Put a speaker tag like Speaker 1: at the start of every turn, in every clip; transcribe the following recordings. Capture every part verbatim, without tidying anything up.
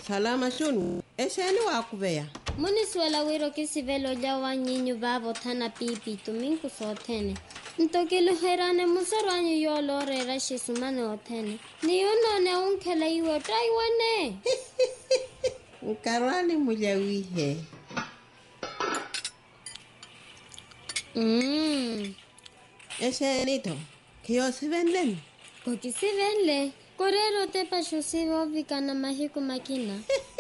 Speaker 1: Salama shunu. Esheni wakuveya.
Speaker 2: Muni suela wiro kisivelo jawa nyinyu babo thana pipi tuminku sothene. Ntokelu herane musarwanyu yolo rera shisumane othene. Ni unone unkela iwo taiwane.
Speaker 1: Nkarwani mujawihe.
Speaker 2: Mmm.
Speaker 1: Esheni to. Kiyo sivenlen.
Speaker 2: Koki sivenle. Korero te pashusivo vikana mahiku makina.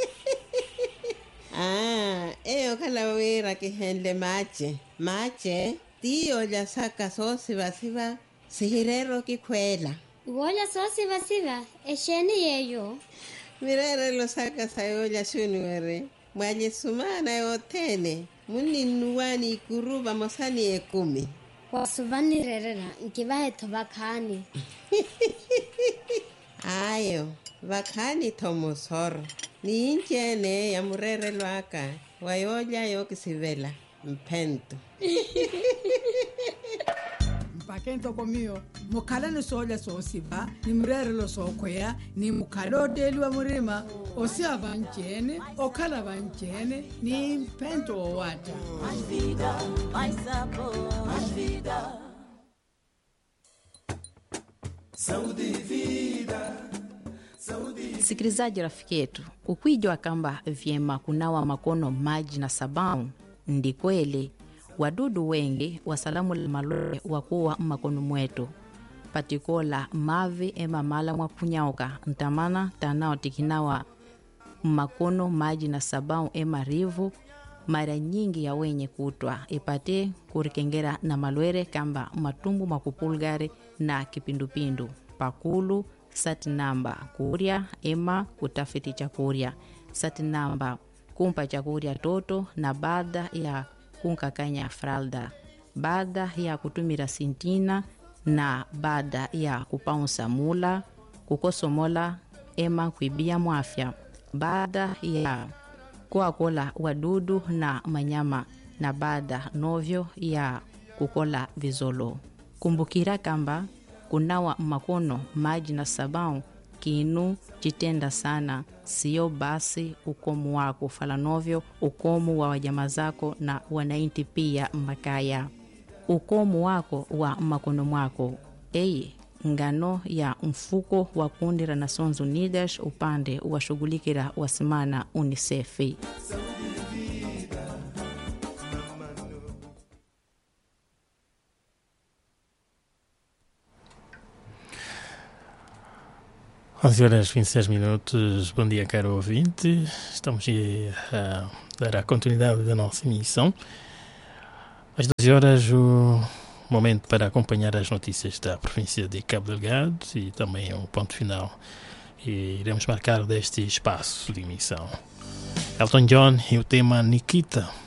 Speaker 1: Ah, eyo kalawira kihenle mache. Mache, tiyo ya saka so siva siva, sihirero kikwela.
Speaker 2: Uola so siva siva, esheni yeyo.
Speaker 1: Mirere lo saka sayo ya shunuere. Mwaje sumana yotene. Muni nuwani kuruba mosani ekumi.
Speaker 2: Wasuvani rerera, nkivahe tobakani.
Speaker 1: Ayo, vakani tomosoro. Ni injene ya murere lwaka. Wayoja yo kisivela. Mpento.
Speaker 3: Mpakento komio. Mukala ni soja so siva. Ni murere lo so kwea. Ni mukalo delu wa murima. Osi abanchene. Okala abanchene. Ni mpento o wata.
Speaker 4: Mais vida, mais sabor. Mais vida.
Speaker 5: Saúde e vida.
Speaker 6: Sikilizaji rafiki yetu, ukwijua kamba vyema kunawa makono maji na sabau, ndi kweli wadudu wengi wasalamu la malore wakuwa makono mwetu. Patikola mavi ema mala mwa kunyauka, ntamana tanao tikinawa makono maji na sabau ema rivu, mara nyingi ya wenye kutwa ipate kurikengera na malwere kamba matumbu makupulgari na kipindupindu, pakulu, sati namba kuria ema kutafiti chakuria, sati namba kumpa chakuria toto na baada ya kunkakanya fralda, baada ya kutumira sintina na baada ya kupaunsa mula, kukosomola ema kuibia mwafya, baada ya kuakola wadudu na manyama na baada novyo ya kukola vizolo. Kumbukira kamba kunawa makono maji na sabau kinu jitenda sana, sio basi ukomu wako falanovyo ukomu wa wajama zako na wanainti pia makaya. Ukomu wako wa makono mwako. Eye, ngano ya mfuko wa kundi la Nations Unidas upande wa shugulikira wasimana UNICEF.
Speaker 5: onze horas e vinte e seis minutos, bom dia caro ouvinte, estamos a dar a continuidade da nossa emissão. Às doze horas o momento para acompanhar as notícias da província de Cabo Delgado e também o ponto final e iremos marcar deste espaço de emissão. Elton John e o tema Nikita.